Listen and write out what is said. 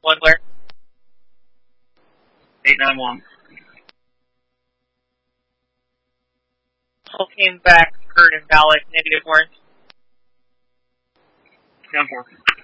1 where? 891. Whole team back, heard invalid, -1. 10-4.